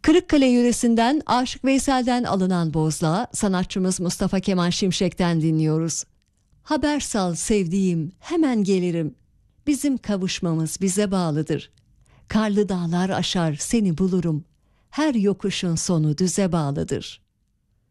Kırıkkale yöresinden Aşık Veysel'den alınan Bozdağ, sanatçımız Mustafa Kemal Şimşek'ten dinliyoruz. Haber sal sevdiğim, hemen gelirim. Bizim kavuşmamız bize bağlıdır. Karlı dağlar aşar seni bulurum. Her yokuşun sonu düze bağlıdır.